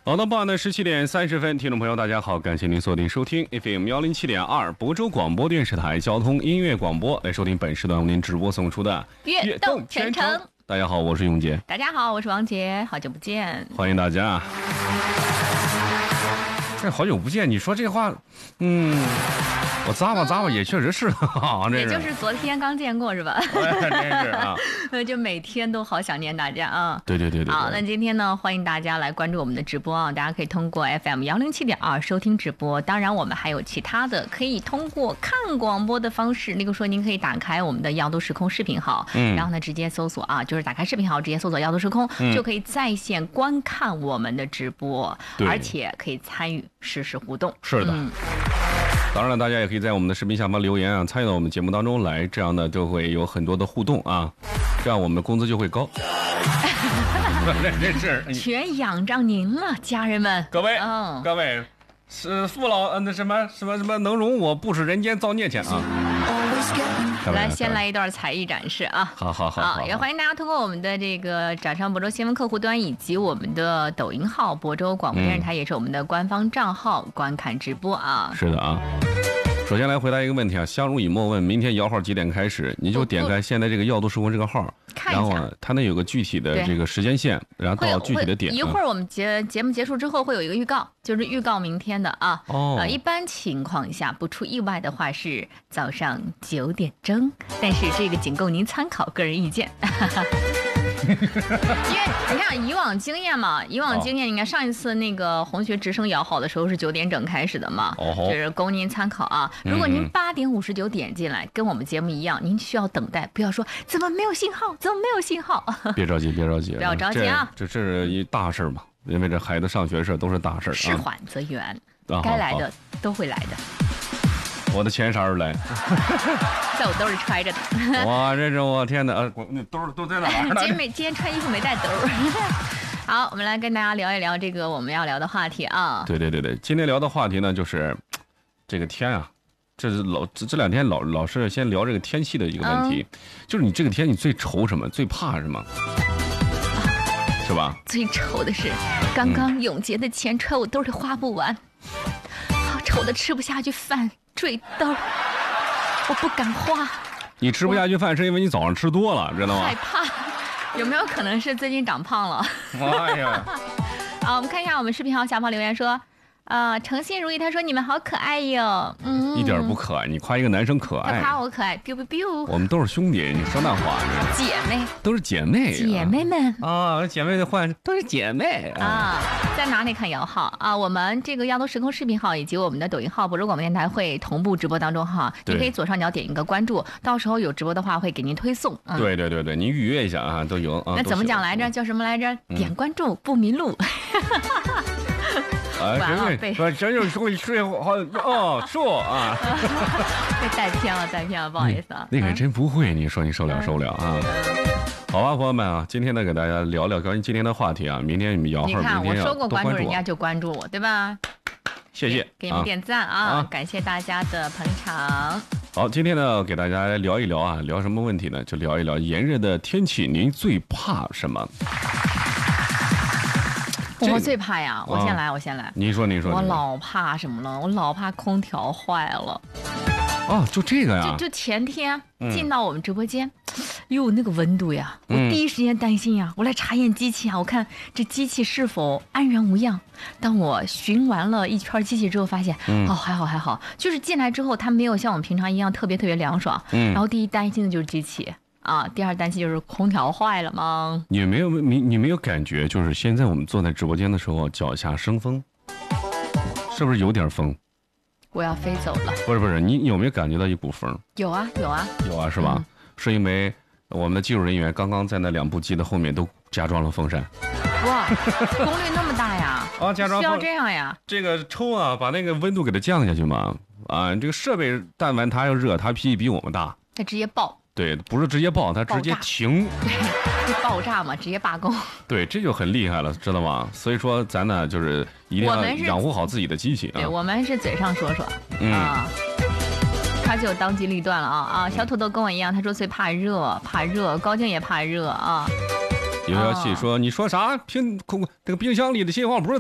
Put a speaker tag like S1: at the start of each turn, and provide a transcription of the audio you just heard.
S1: 好的，傍晚17:30，听众朋友大家好，感谢您锁定收听 FM 107.2亳州广播电视台交通音乐广播，来收听本时段为您直播送出的
S2: 悦动全程。
S1: 大家好，我是永杰。
S2: 大家好，我是王杰，好久不见，
S1: 欢迎大家。这好久不见，你说这话，我咂吧也确实是啊，
S2: 也就是昨天刚见过是吧？
S1: 真是啊，
S2: 就每天都好想念大家啊。
S1: 对。
S2: 好，那今天呢，欢迎大家来关注我们的直播啊，大家可以通过 FM 107.2收听直播。当然，我们还有其他的可以通过看广播的方式，例如说您可以打开我们的耀都时空视频号，然后呢直接搜索啊，就是打开视频号直接搜索耀都时空，就可以在线观看我们的直播，而且可以参与实时互动。
S1: 是的。当然了，大家也可以在我们的视频下方留言啊，参与到我们节目当中来，这样呢就会有很多的互动啊，这样我们的工资就会高。这是
S2: 全仰仗您了，家人们。
S1: 各位，是父老那什么能容我不食人间造孽钱啊！
S2: 来，先来一段才艺展示啊！
S1: 好，
S2: 也欢迎大家通过我们的这个掌上亳州新闻客户端以及我们的抖音号亳州广播电视台，也是我们的官方账号观看直播啊！
S1: 是的啊。首先来回答一个问题啊，相濡以沫问明天摇号几点开始？你就点开现在这个耀都时空这个号，然后它那有个具体的这个时间线，然后到具体的点。
S2: 一会儿我们节目结束之后会有一个预告，就是预告明天的啊。一般情况下不出意外的话是早上9点钟，但是这个仅供您参考，个人意见。因为你看以往经验嘛，你看上一次那个红学直升摇号的时候是9点整开始的嘛，就是供您参考啊。如果您8点59点进来，跟我们节目一样，您需要等待，不要说怎么没有信号。
S1: 别着急，
S2: 不要着急啊，
S1: 这是一大事嘛，因为这孩子上学事都是大事啊。
S2: 事缓则圆，该来的都会来的。
S1: 我的钱啥时候来？
S2: 在我兜里揣着的。
S1: 哇，这是我天哪！那兜都在哪儿呢？
S2: 今天穿衣服没带兜。好，我们来跟大家聊一聊这个我们要聊的话题啊。
S1: 对，今天聊的话题呢，就是这个天啊，这两天老是先聊这个天气的一个问题，就是你这个天你最愁什么？最怕什么？是吧？
S2: 最愁的是刚刚永杰的钱揣我兜里花不完，好愁的吃不下去饭。坠兜，我不敢花。
S1: 你吃不下去饭是因为你早上吃多了，知道吗？
S2: 害怕，有没有可能是最近长胖了？
S1: 哎呀！
S2: 好，我们看一下我们视频号下方留言说。诚心如意，他说你们好可爱哟，
S1: 一点不可爱，你夸一个男生可爱，
S2: 他夸我可爱 ，biu biu biu，
S1: 我们都是兄弟，你说那话，
S2: 姐妹
S1: 都是姐妹，
S2: 姐妹们
S1: 啊，姐妹的换都是姐妹
S2: 啊，在哪里看摇号啊？我们这个耀都时空视频号以及我们的抖音号亳州广播电台会同步直播当中哈，你可以左上角点一个关注，到时候有直播的话会给您推送。
S1: 对，您预约一下啊，都有啊。
S2: 那怎么讲来着？叫什么来着？点关注不迷路。
S1: 真就是会睡说啊，
S2: 被带偏了，不好意思啊。
S1: 那个真不会，你说你受了啊。好吧，朋友们啊，今天呢给大家聊聊关于今天的话题啊，明天你们摇号，
S2: 你看我说过关注人家就关注我，对吧？
S1: 谢谢，
S2: 给你们点赞啊，感谢大家的捧场。
S1: 好，今天呢给大家来聊一聊啊，聊什么问题呢？就聊一聊炎热的天气，您最怕什么？
S2: 我最怕呀！我先来。
S1: 你说。
S2: 我老怕什么了？我老怕空调坏了。
S1: 哦，就这个呀？
S2: 就前天进到我们直播间，哟，那个温度呀，我第一时间担心呀，我来查验机器啊，我看这机器是否安然无恙。当我巡完了一圈机器之后，发现还好，就是进来之后它没有像我们平常一样特别凉爽。然后第一担心的就是机器。第二担心就是空调坏了吗？
S1: 你没有感觉，就是现在我们坐在直播间的时候，脚下生风，是不是有点风？
S2: 我要飞走了。
S1: 不是，你有没有感觉到一股风？
S2: 有啊，
S1: 是吧？是因为我们的技术人员刚刚在那2部机的后面都加装了风扇。
S2: 哇，功率那么大呀？
S1: 加装
S2: 需要这样呀？
S1: 这个抽啊，把那个温度给它降下去嘛。这个设备但凡它要热，它脾气比我们大，
S2: 它直接爆。
S1: 对，不是直接爆，它直接停。
S2: 对，会爆炸嘛，直接罢工。
S1: 对，这就很厉害了，知道吗？所以说咱呢，就是一定要养护好自己的机器啊。
S2: 对，我们是嘴上说啊。他就当机立断了啊！小土豆跟我一样，他说最怕热，高静也怕热啊。
S1: 有消息说，你说啥？这个冰箱里的信号不是